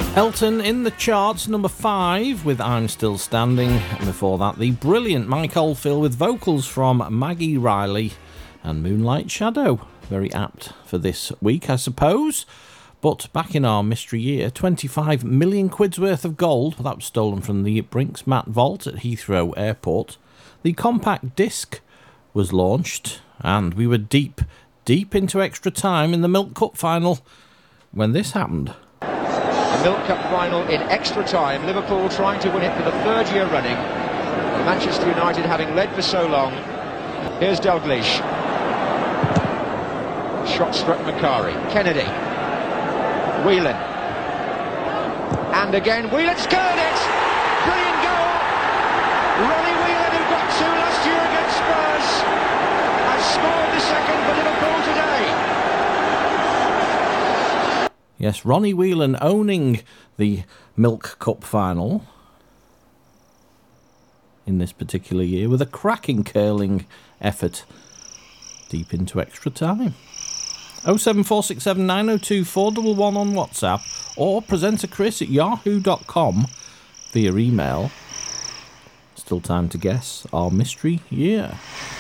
Elton in the charts, number 5 with I'm Still Standing. And before that, the brilliant Mike Oldfield with vocals from Maggie Riley and Moonlight Shadow. Very apt for this week, I suppose. But back in our mystery year, 25 million quid's worth of gold, that was stolen from the Brinks-Mat Vault at Heathrow Airport. The compact disc was launched, and we were deep into extra time in the Milk Cup final when this happened. The Milk Cup final in extra time, Liverpool trying to win it for the third year running. Manchester United having led for so long. Here's Dalglish. Shot struck Macari. Kennedy. Whelan. And again, Whelan scored it! Brilliant goal! Ronnie Whelan, who got 2 last year against Spurs, has scored the second for Liverpool today. Yes, Ronnie Whelan owning the Milk Cup final in this particular year with a cracking curling effort deep into extra time. 07467 902 411 on WhatsApp or presenterchris@yahoo.com via email. Still time to guess our mystery year.